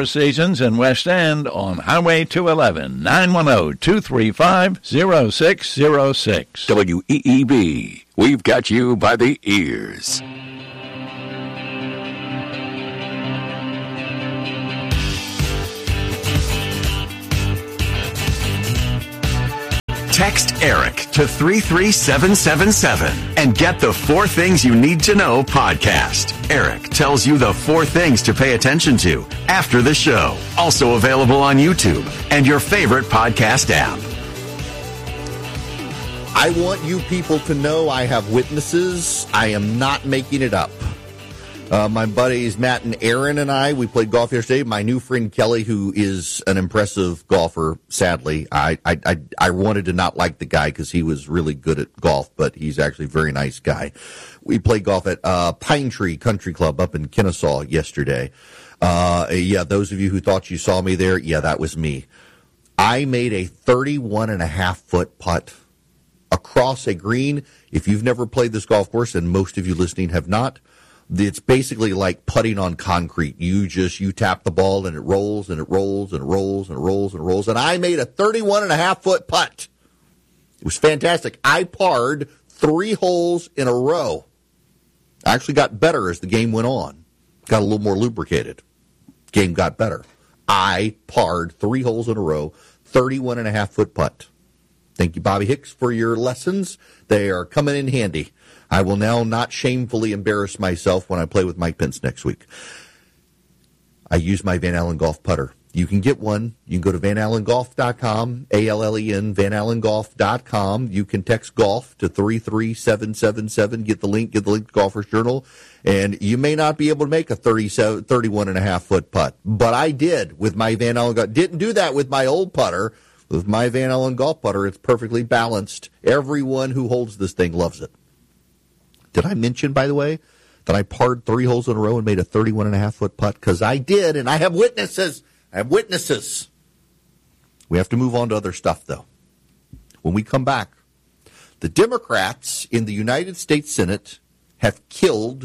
Four Seasons in West End on Highway 211, 910-235-0606. WEEB, we've got you by the ears. Text Eric to 33777 and get the 4 Things You Need to Know podcast. Eric tells you the 4 things to pay attention to after the show. Also available on YouTube and your favorite podcast app. I want you people to know I have witnesses. I am not making it up. My buddies Matt and Aaron and I, we played golf yesterday. My new friend Kelly, who is an impressive golfer, sadly, I wanted to not like the guy because he was really good at golf, but he's actually a very nice guy. We played golf at Pine Tree Country Club up in Kennesaw yesterday. Those of you who thought you saw me there, that was me. I made a 31.5-foot putt across a green. If you've never played this golf course, and most of you listening have not, it's basically like putting on concrete. You tap the ball and it rolls and it rolls and it rolls and it rolls and it rolls. And I made a 31.5-foot putt. It was fantastic. I parred 3 holes in a row. I actually got better as the game went on. Got a little more lubricated. Game got better. I parred 3 holes in a row, 31.5-foot putt. Thank you, Bobby Hicks, for your lessons. They are coming in handy. I will now not shamefully embarrass myself when I play with Mike Pence next week. I use my Van Allen Golf putter. You can get one. You can go to vanallengolf.com, ALLEN, vanallengolf.com. You can text golf to 33777. Get the link to Golfer's Journal. And you may not be able to make a 31.5-foot putt. But I did with my Van Allen Golf. Didn't do that with my old putter. With my Van Allen Golf putter, it's perfectly balanced. Everyone who holds this thing loves it. Did I mention, by the way, that I parred 3 holes in a row and made a 31.5-foot putt? Because I did, and I have witnesses. We have to move on to other stuff, though. When we come back, the Democrats in the United States Senate have killed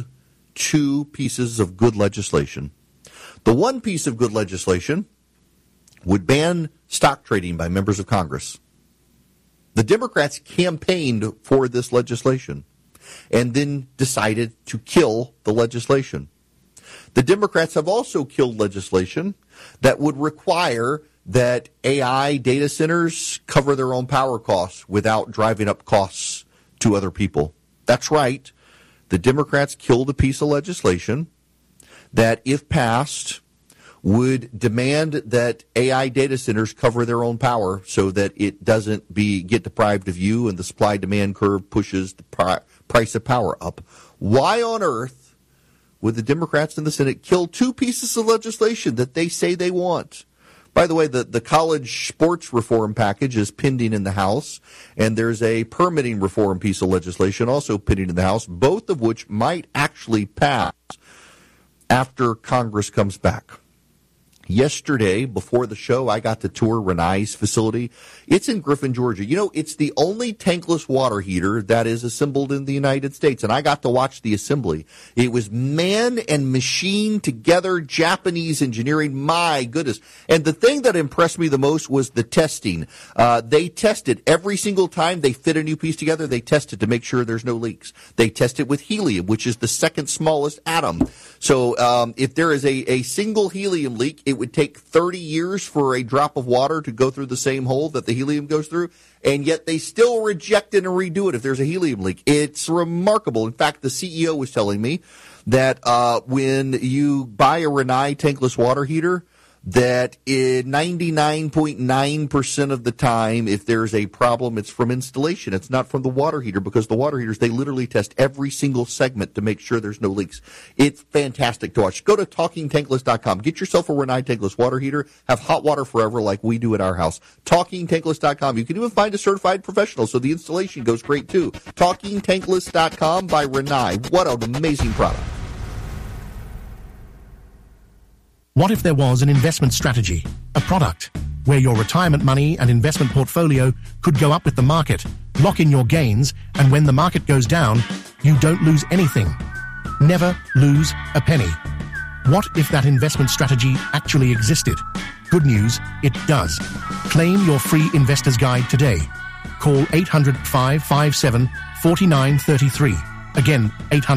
2 pieces of good legislation. The one piece of good legislation would ban stock trading by members of Congress. The Democrats campaigned for this legislation and then decided to kill the legislation. The Democrats have also killed legislation that would require that AI data centers cover their own power costs without driving up costs to other people. That's right. The Democrats killed a piece of legislation that, if passed, would demand that AI data centers cover their own power so that it doesn't get deprived of you and the supply-demand curve pushes the price of power up. Why on earth would the Democrats in the Senate kill 2 pieces of legislation that they say they want? By the way, the college sports reform package is pending in the House, and there's a permitting reform piece of legislation also pending in the House, both of which might actually pass after Congress comes back. Yesterday, before the show, I got to tour Rinnai's facility. It's in Griffin, Georgia. You know, it's the only tankless water heater that is assembled in the United States, and I got to watch the assembly. It was man and machine together, Japanese engineering. My goodness. And the thing that impressed me the most was the testing. They tested every single time they fit a new piece together. They tested to make sure there's no leaks. They tested with helium, which is the second smallest atom. So if there is a single helium leak, it would take 30 years for a drop of water to go through the same hole that the helium goes through, and yet they still reject it and redo it if there's a helium leak. It's remarkable. In fact, the CEO was telling me that when you buy a Rinnai tankless water heater, that 99.9% of the time, if there's a problem, it's from installation. It's not from the water heater, because the water heaters, they literally test every single segment to make sure there's no leaks. It's fantastic to watch. Go to TalkingTankless.com. Get yourself a Rinnai tankless water heater. Have hot water forever like we do at our house. TalkingTankless.com. You can even find a certified professional, so the installation goes great too. TalkingTankless.com by Rinnai. What an amazing product. What if there was an investment strategy, a product, where your retirement money and investment portfolio could go up with the market, lock in your gains, and when the market goes down, you don't lose anything. Never lose a penny. What if that investment strategy actually existed? Good news, it does. Claim your free investor's guide today. Call 800-557-4933. Again,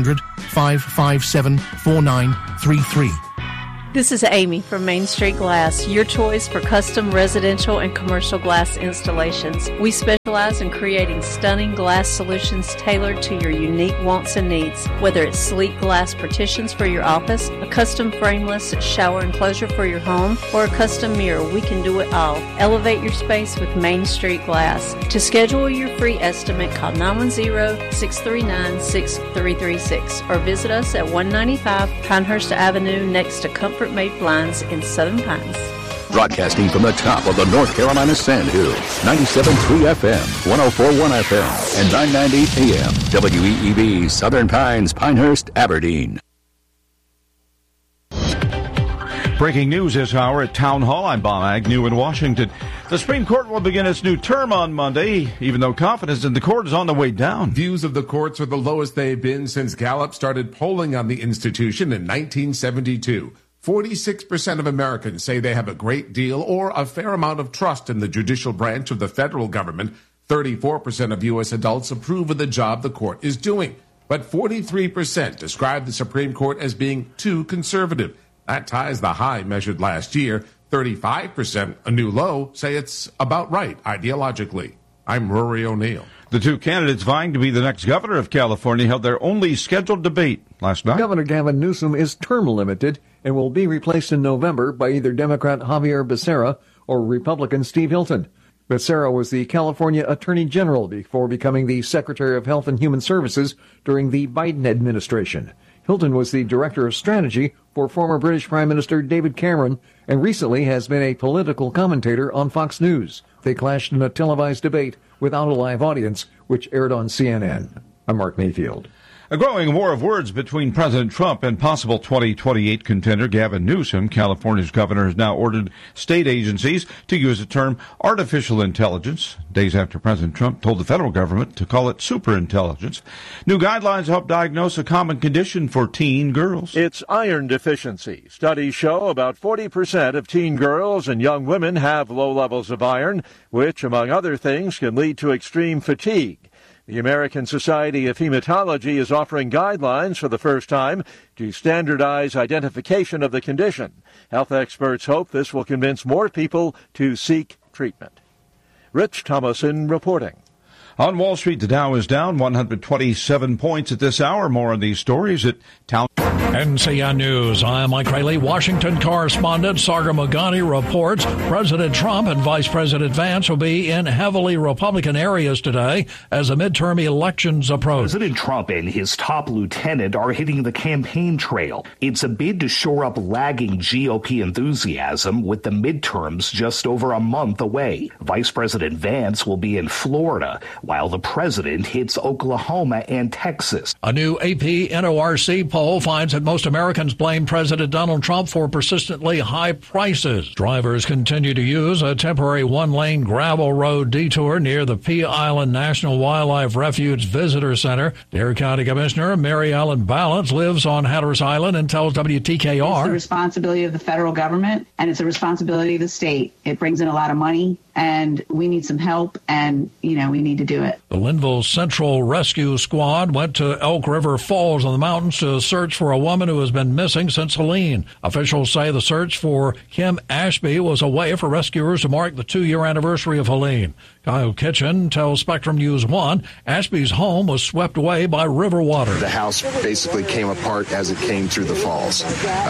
800-557-4933. This is Amy from Main Street Glass, your choice for custom residential and commercial glass installations. We specialize in creating stunning glass solutions tailored to your unique wants and needs. Whether it's sleek glass partitions for your office, a custom frameless shower enclosure for your home, or a custom mirror, we can do it all. Elevate your space with Main Street Glass. To schedule your free estimate, call 910-639-6336 or visit us at 195 Pinehurst Avenue next to Comfort Made Blinds in Southern Pines. Broadcasting from the top of the North Carolina Sandhills, 97.3 FM, 104.1 FM, and 990 AM, WEEB, Southern Pines, Pinehurst, Aberdeen. Breaking news this hour at Town Hall. I'm Bob Agnew in Washington. The Supreme Court will begin its new term on Monday, even though confidence in the court is on the way down. Views of the courts are the lowest they've been since Gallup started polling on the institution in 1972. 46% of Americans say they have a great deal or a fair amount of trust in the judicial branch of the federal government. 34% of U.S. adults approve of the job the court is doing. But 43% describe the Supreme Court as being too conservative. That ties the high measured last year. 35%, a new low, say it's about right ideologically. I'm Rory O'Neill. The two candidates vying to be the next governor of California held their only scheduled debate last night. Governor Gavin Newsom is term limited and will be replaced in November by either Democrat Javier Becerra or Republican Steve Hilton. Becerra was the California Attorney General before becoming the Secretary of Health and Human Services during the Biden administration. Hilton was the Director of Strategy for former British Prime Minister David Cameron and recently has been a political commentator on Fox News. They clashed in a televised debate without a live audience, which aired on CNN. I'm Mark Mayfield. A growing war of words between President Trump and possible 2028 contender Gavin Newsom. California's governor has now ordered state agencies to use the term artificial intelligence, days after President Trump told the federal government to call it superintelligence. New guidelines help diagnose a common condition for teen girls. It's iron deficiency. Studies show about 40% of teen girls and young women have low levels of iron, which, among other things, can lead to extreme fatigue. The American Society of Hematology is offering guidelines for the first time to standardize identification of the condition. Health experts hope this will convince more people to seek treatment. Rich Thomason reporting. On Wall Street, the Dow is down 127 points at this hour. More on these stories at Town. NCN News. I'm Mike Rayleigh. Washington correspondent Sagar Magani reports President Trump and Vice President Vance will be in heavily Republican areas today as the midterm elections approach. President Trump and his top lieutenant are hitting the campaign trail. It's a bid to shore up lagging GOP enthusiasm with the midterms just over a month away. Vice President Vance will be in Florida, while the president hits Oklahoma and Texas. A new AP NORC poll finds that most Americans blame President Donald Trump for persistently high prices. Drivers continue to use a temporary one-lane gravel road detour near the Pea Island National Wildlife Refuge Visitor Center. Dare County Commissioner Mary Ellen Balance lives on Hatteras Island and tells WTKR. It's the responsibility of the federal government, and it's the responsibility of the state. It brings in a lot of money, and we need some help, and, we need to do it. The Linville Central Rescue Squad went to Elk River Falls in the mountains to search for a woman who has been missing since Helene. Officials say the search for Kim Ashby was a way for rescuers to mark the 2-year anniversary of Helene. Kyle Kitchen tells Spectrum News 1 Ashby's home was swept away by river water. The house basically came apart as it came through the falls.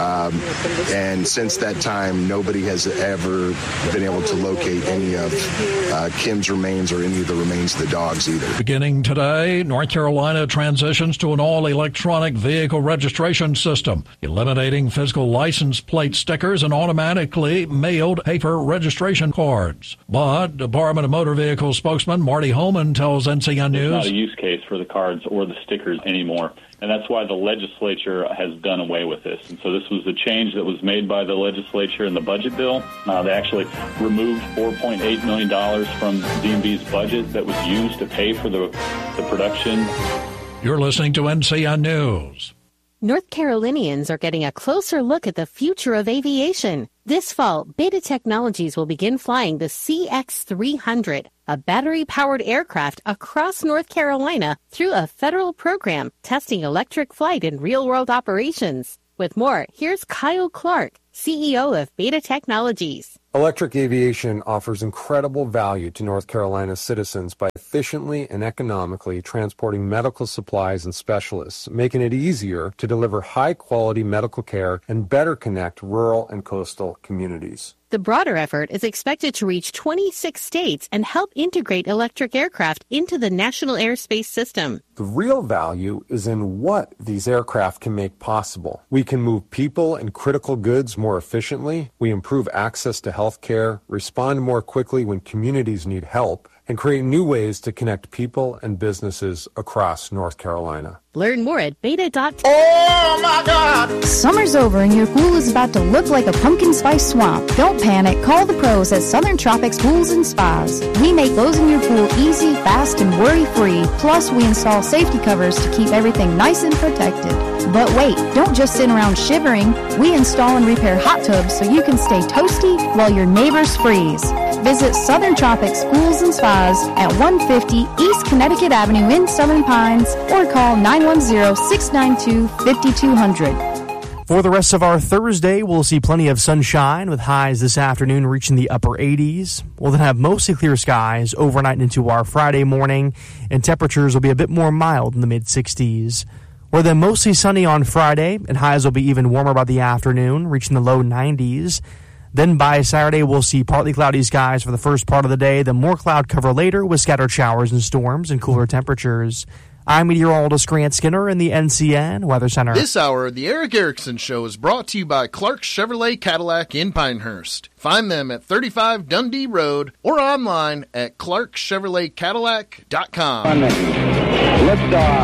And since that time, nobody has ever been able to locate any of Kim's remains or any of the remains of the dogs either. Beginning today, North Carolina transitions to an all-electronic vehicle registration system, eliminating physical license plate stickers and automatically mailed paper registration cards. But Department of Motor Vehicle spokesman Marty Holman tells NCN News. It's not a use case for the cards or the stickers anymore. And that's why the legislature has done away with this. And so this was a change that was made by the legislature in the budget bill. They actually removed $4.8 million from DMV's budget that was used to pay for the production. You're listening to NCN News. North Carolinians are getting a closer look at the future of aviation. This fall, Beta Technologies will begin flying the CX-300, a battery-powered aircraft across North Carolina through a federal program testing electric flight in real-world operations. With more, here's Kyle Clark, CEO of Beta Technologies. Electric aviation offers incredible value to North Carolina citizens by efficiently and economically transporting medical supplies and specialists, making it easier to deliver high-quality medical care and better connect rural and coastal communities. The broader effort is expected to reach 26 states and help integrate electric aircraft into the national airspace system. The real value is in what these aircraft can make possible. We can move people and critical goods more efficiently. We improve access to health care, respond more quickly when communities need help, and create new ways to connect people and businesses across North Carolina. Learn more at beta.com. Oh my God! Summer's over and your pool is about to look like a pumpkin spice swamp. Don't panic. Call the pros at Southern Tropics Pools and Spas. We make closing your pool easy, fast, and worry-free. Plus, we install safety covers to keep everything nice and protected. But wait, don't just sit around shivering. We install and repair hot tubs so you can stay toasty while your neighbors freeze. Visit Southern Tropics Pools and Spas at 150 East Connecticut Avenue in Southern Pines or call 910-692-5200. For the rest of our Thursday, we'll see plenty of sunshine with highs this afternoon reaching the upper 80s. We'll then have mostly clear skies overnight into our Friday morning, and temperatures will be a bit more mild in the mid-60s. We're then mostly sunny on Friday, and highs will be even warmer by the afternoon, reaching the low 90s. Then by Saturday, we'll see partly cloudy skies for the first part of the day, then more cloud cover later with scattered showers and storms and cooler temperatures. I'm meteorologist Grant Skinner in the NCN Weather Center. This hour, the Eric Erickson Show is brought to you by Clark Chevrolet Cadillac in Pinehurst. Find them at 35 Dundee Road or online at clarkchevroletcadillac.com. Liftoff.